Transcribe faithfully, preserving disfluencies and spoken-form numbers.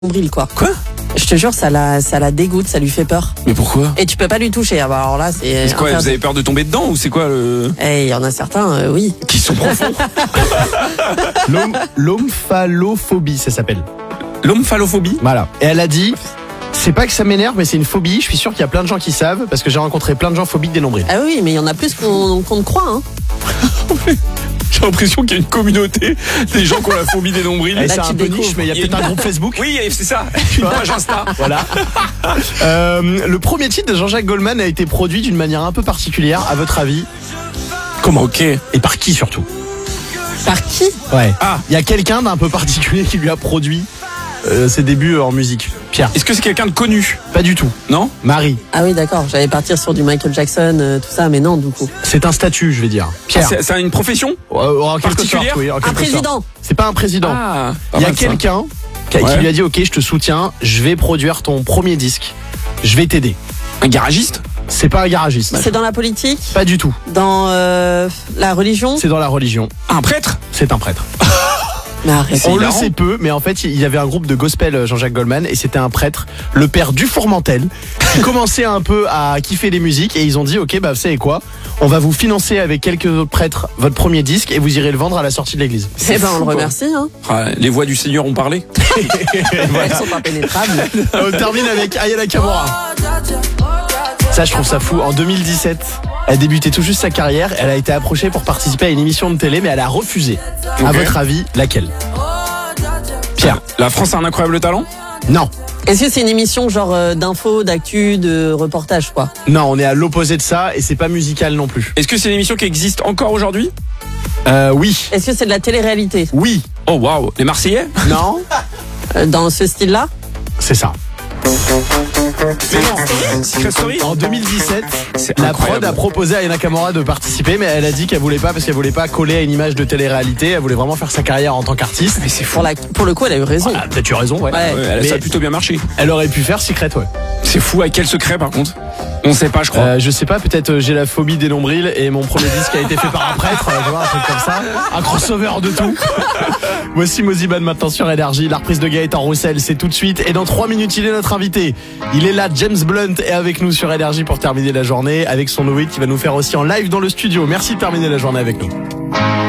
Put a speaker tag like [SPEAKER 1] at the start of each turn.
[SPEAKER 1] nombril, quoi.
[SPEAKER 2] Quoi?
[SPEAKER 1] Je te jure, ça la, ça la dégoûte, ça lui fait peur.
[SPEAKER 2] Mais pourquoi?
[SPEAKER 1] Et tu peux pas lui toucher. Ah bah alors là, c'est.
[SPEAKER 2] C'est quoi? Vous avez peur de tomber dedans ou c'est quoi le...
[SPEAKER 1] Eh, il y en a certains, euh, oui.
[SPEAKER 2] Qui sont profonds?
[SPEAKER 3] L'homme- L'omphalophobie, ça s'appelle.
[SPEAKER 2] L'omphalophobie?
[SPEAKER 3] Voilà. Et elle a dit, c'est pas que ça m'énerve, mais c'est une phobie. Je suis sûr qu'il y a plein de gens qui savent, parce que j'ai rencontré plein de gens phobiques des nombrils.
[SPEAKER 1] Ah oui, mais il y en a plus qu'on qu'on ne croit, hein.
[SPEAKER 2] J'ai l'impression qu'il y a une communauté des gens qui ont la phobie des nombrils.
[SPEAKER 3] Et
[SPEAKER 1] Là,
[SPEAKER 3] c'est
[SPEAKER 1] tu
[SPEAKER 3] un peu
[SPEAKER 1] découvres.
[SPEAKER 3] niche, mais il y a peut-être un groupe Facebook.
[SPEAKER 2] Oui, c'est ça. Une page Insta.
[SPEAKER 3] Voilà. Euh, le premier titre de Jean-Jacques Goldman a été produit d'une manière un peu particulière, à votre avis.
[SPEAKER 2] Comment? Ok.
[SPEAKER 3] Et par qui surtout?
[SPEAKER 1] Par qui?
[SPEAKER 3] Ouais.
[SPEAKER 2] Ah.
[SPEAKER 3] Il y a quelqu'un d'un peu particulier qui lui a produit euh, ses débuts en musique. Pierre.
[SPEAKER 2] Est-ce que c'est quelqu'un de connu?
[SPEAKER 3] Pas du tout.
[SPEAKER 2] Non?
[SPEAKER 3] Marie.
[SPEAKER 1] Ah oui, d'accord. J'allais partir sur du Michael Jackson, euh, tout ça, mais non, du coup.
[SPEAKER 3] C'est un statut, je vais dire.
[SPEAKER 2] Ah,
[SPEAKER 3] Pierre.
[SPEAKER 2] c'est c'est une profession?
[SPEAKER 3] Euh, en quelque
[SPEAKER 2] particulière
[SPEAKER 3] sorte, oui, en
[SPEAKER 1] Un
[SPEAKER 3] quelque
[SPEAKER 1] président.
[SPEAKER 3] sorte. C'est pas un président.
[SPEAKER 2] Ah, pas
[SPEAKER 3] Il y a
[SPEAKER 2] mal, ça.
[SPEAKER 3] quelqu'un qui, qui
[SPEAKER 2] Ouais.
[SPEAKER 3] lui a dit, ok, je te soutiens, je vais produire ton premier disque. Je vais t'aider.
[SPEAKER 2] Un garagiste?
[SPEAKER 3] C'est pas un garagiste.
[SPEAKER 1] C'est dans la politique,
[SPEAKER 3] Pas du tout.
[SPEAKER 1] dans euh, la religion.
[SPEAKER 3] C'est dans la religion.
[SPEAKER 2] Un prêtre?
[SPEAKER 3] C'est un prêtre.
[SPEAKER 1] Mais arrête.
[SPEAKER 3] On le
[SPEAKER 2] hilarant.
[SPEAKER 3] sait peu, mais en fait, il y avait un groupe de gospel euh, Jean-Jacques Goldman et c'était un prêtre, le père Dufourmentel, qui commençait un peu à kiffer les musiques et ils ont dit, ok, bah vous savez quoi, on va vous financer avec quelques autres prêtres votre premier disque et vous irez le vendre à la sortie de l'église.
[SPEAKER 1] Eh ben, on
[SPEAKER 2] fou,
[SPEAKER 1] le
[SPEAKER 2] quoi.
[SPEAKER 1] remercie, hein.
[SPEAKER 2] Ah, les voix du Seigneur ont parlé.
[SPEAKER 1] Elles sont impénétrables.
[SPEAKER 3] On termine avec Aya Nakamura. Ça, je trouve ça fou. En deux mille dix-sept, elle débutait tout juste sa carrière. Elle a été approchée pour participer à une émission de télé, mais elle a refusé. À
[SPEAKER 2] Ok.
[SPEAKER 3] votre avis, laquelle? Pierre.
[SPEAKER 2] La France a un incroyable talent?
[SPEAKER 3] Non.
[SPEAKER 1] Est-ce que c'est une émission genre euh, d'infos, d'actu, de reportage, quoi?
[SPEAKER 3] Non, on est à l'opposé de ça et c'est pas musical non plus.
[SPEAKER 2] Est-ce que c'est une émission qui existe encore aujourd'hui?
[SPEAKER 3] Euh, oui.
[SPEAKER 1] Est-ce que c'est de la télé-réalité?
[SPEAKER 3] Oui.
[SPEAKER 2] Oh waouh, les Marseillais?
[SPEAKER 3] Non.
[SPEAKER 1] Euh, dans ce style-là?
[SPEAKER 3] C'est ça.
[SPEAKER 2] Secret Story?
[SPEAKER 3] En deux mille dix-sept,
[SPEAKER 2] C'est
[SPEAKER 3] la
[SPEAKER 2] incroyable.
[SPEAKER 3] prod a proposé à Aya Nakamura de participer, mais elle a dit qu'elle voulait pas parce qu'elle voulait pas coller à une image de télé-réalité. Elle voulait vraiment faire sa carrière en tant qu'artiste.
[SPEAKER 2] Mais c'est fou.
[SPEAKER 1] Pour, la, pour le coup, elle a eu raison.
[SPEAKER 3] Ah, peut-être tu as raison, ouais.
[SPEAKER 1] Ouais.
[SPEAKER 2] Ouais, elle-
[SPEAKER 3] Mais-
[SPEAKER 2] ça a plutôt bien marché.
[SPEAKER 3] Elle aurait pu faire Secret, ouais.
[SPEAKER 2] C'est fou, avec quel secret par contre? On sait pas, je crois.
[SPEAKER 3] Euh, je sais pas, peut-être euh, j'ai la phobie des nombrils et mon premier disque a été fait par un prêtre, euh, tu vois, un truc comme ça. Un crossover de tout. Voici Moziban maintenant sur Énergie. La reprise de Gaëtan Roussel, c'est tout de suite. Et dans trois minutes, il est notre invité. Il est là, James Blunt est avec nous sur Énergie pour terminer la journée avec son nouveau hit qui va nous faire aussi en live dans le studio. Merci de terminer la journée avec nous.